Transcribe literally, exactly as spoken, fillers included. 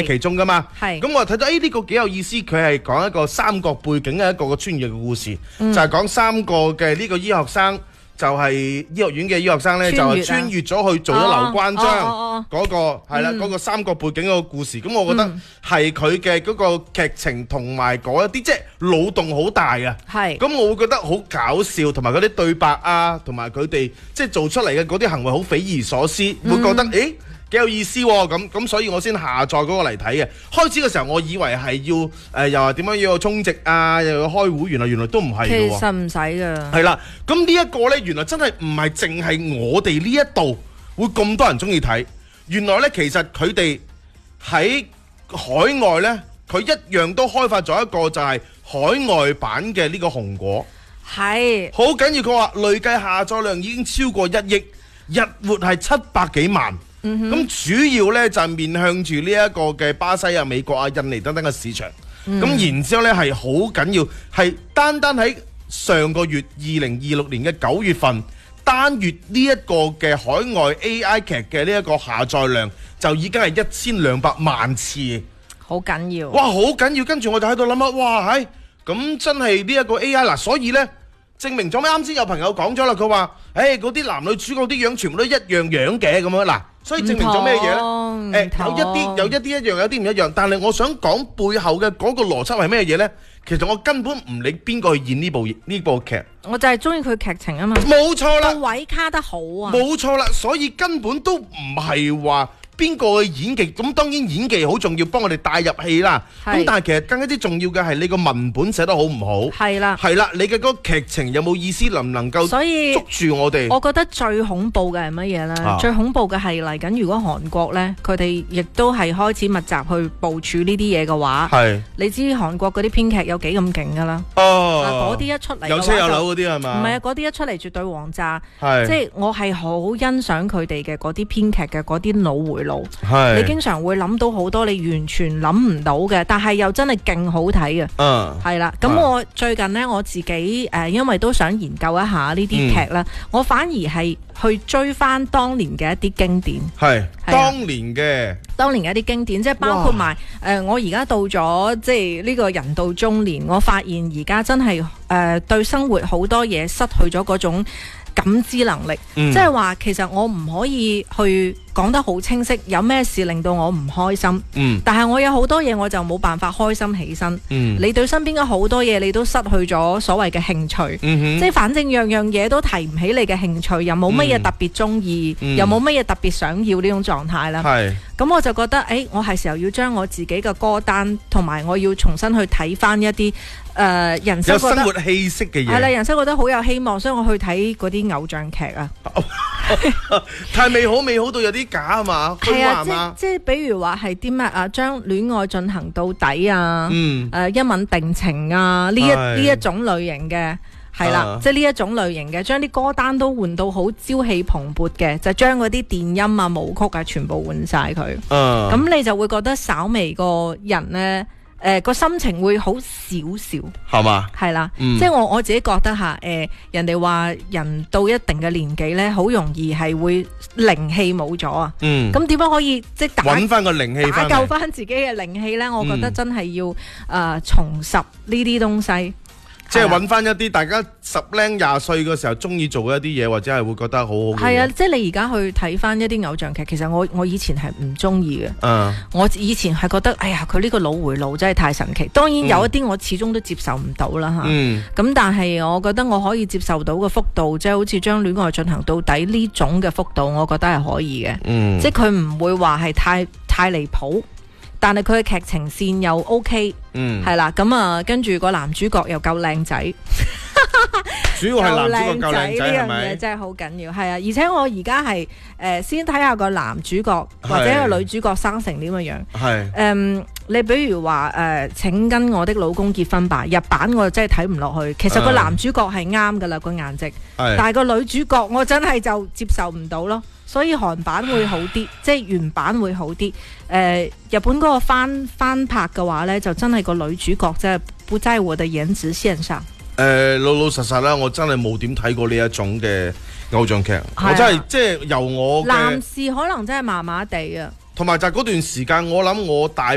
其中噶嘛。 係咁我睇到誒呢個幾有意思，佢係講一個三國背景嘅一個個穿越嘅故事，就係講三個嘅呢個醫學生。就係醫學院嘅醫學生咧，就係穿越咗去做咗劉關張嗰個係啦，嗰個三國背景嗰個故事。咁我覺得係佢嘅嗰個劇情同埋嗰一啲即係腦洞好大啊。 係。咁我會覺得好搞笑，同埋嗰啲對白啊，同埋佢哋即係做出嚟嘅嗰啲行為好匪夷所思，會覺得誒。幾有意思喎，咁咁所以我先下載嗰個嚟睇嘅。開始嘅時候我以為係要誒、呃、又話點樣要充值啊，又要開會，原來原來都唔係嘅喎。 其實唔使㗎。係啦，咁呢一個呢，原來真係唔係淨係我哋呢一度會咁多人中意睇。原來呢，其實佢哋喺海外呢，佢一樣都開發咗一個就係海外版嘅呢個紅果。 係。好緊要，佢話累計下載量已經超過一億，日活係七百幾萬。咁、嗯、主要呢就係面向住呢一個嘅巴西啊、美國啊、印尼等等嘅市場。咁、嗯、然之後呢係好緊要，係單單喺上個月二零二六年嘅九月份，單月呢一個嘅海外 A I 劇嘅呢一個下載量就已經係一千兩百萬次。 好緊要。哇， 好緊要！跟住我就喺度諗啊，哇，係咁真係呢一個 A I 嗱，所以呢。證明咗咩？啱先有朋友講咗啦，佢話：誒嗰啲男女主角啲樣全部都一樣樣嘅咁樣嗱，所以證明咗咩嘢咧？誒有一啲有一啲一樣，有啲唔一樣。但係我想講背後嘅嗰個邏輯係咩嘢咧？其實我根本唔理邊個去演呢部呢部劇， 我就係中意佢劇情啊嘛。 冇錯啦， 個位卡得好啊。 冇錯啦，所以根本都唔係話。邊個嘅演技咁當然演技好重要，幫我哋帶入戲啦。咁但係其實更加之重要嘅係你個文本寫得好唔好？係啦，係啦，你嘅嗰個劇情有冇意思，能唔能夠捉住我哋？ 我覺得最恐怖嘅係乜嘢呢？啊、最恐怖嘅係嚟緊，如果韓國呢，佢哋亦都係開始密集去部署呢啲嘢嘅話，係你知韓國嗰啲編劇有幾咁勁㗎啦？哦，嗰啲一出嚟有車有樓嗰啲係嘛？ 唔係啊，嗰啲一出嚟絕對王炸。係，即係我係好欣賞佢哋嘅嗰啲編劇嘅嗰啲腦回。你經常會諗到好多你完全諗唔到嘅，但係又真係勁好睇嘅。嗯，係啦。咁我最近呢，我自己誒、呃，因為都想研究一下呢啲劇啦，我反而係去追翻當年嘅一啲經典。係當年嘅， 當年嘅一啲經典，即係包括埋誒、呃，我而家到咗即係呢個人到中年，我發現而家真係誒、呃、對生活好多嘢失去咗嗰種感知能力，嗯、即係話其實我唔可以去講得好清晰，有咩事令到我唔開心，嗯、但係我有好多嘢我就冇辦法開心起身。嗯、你對身邊嘅好多嘢你都失去咗所謂嘅興趣，嗯、即係反正樣樣嘢都提唔起你嘅興趣，又冇乜嘢特別中意，嗯、又冇乜嘢特別想要呢種狀態啦。咁、嗯、我就覺得，誒、欸，我係時候要將我自己嘅歌單同埋我要重新去睇翻一啲誒、呃、人生覺得有生活氣息嘅嘢， 係啦，人生覺得好有希望，所以我去睇嗰啲偶像劇啊。 太美好，美好到有啲假啊嘛， 係啊，即即係比如話係啲乜啊，將戀愛進行到底啊，嗯，誒、呃、一吻定情啊，呢一呢一種類型嘅係啦，啊、即係呢一種類型嘅，將啲歌單都換到好朝氣蓬勃嘅，就將嗰啲電音啊、舞曲啊全部換晒佢，咁、啊、你就會覺得稍微個人呢。誒、呃，個心情會好少少，係嘛？係啦，嗯、即係我我自己覺得吓，誒、呃，人哋話人到一定嘅年紀咧，好容易係會靈氣冇咗啊。嗯，咁點樣可以即係打搵翻個靈氣，打救翻自己嘅靈氣咧？我覺得真係要誒、嗯呃、重拾呢啲東西。 即係揾翻一啲大家十零廿歲嘅時候中意做嘅一啲嘢，或者係會覺得好好嘅。 係啊，即係你而家去睇翻一啲偶像劇，其實我我以前係唔中意嘅。嗯，我以前係覺得，哎呀，佢呢個腦回路真係太神奇。當然有一啲我始終都接受唔到啦吓。嗯。咁但係我覺得我可以接受到嘅幅度，即係好似將戀愛進行到底呢種嘅幅度，我覺得係可以嘅。嗯。即係佢唔會話係太太離譜。但係佢嘅劇情線又 OK，嗯，係啦，咁啊，跟住個男主角又夠靚仔， 主要係男主角夠靚仔係咪？ 真係好緊要，係啊！而且我而家係誒先睇下個男主角或者個女主角生成點嘅樣，係誒、呃，你比如話誒、呃，請跟我的老公結婚吧，日版我真係睇唔落去。其實個男主角係啱噶啦個顏值，但係個女主角我真係就接受唔到咯。所以韓版會好啲，即係原版會好啲。誒、呃，日本嗰個翻翻拍嘅話咧，就真係個女主角即係不在我的顏值線上。誒、 呃，老老實實啦，我真係冇點睇過呢一種嘅偶像劇，啊、我真係即係由我男士可能真係麻麻地啊。 同埋就係嗰段時間，我諗我大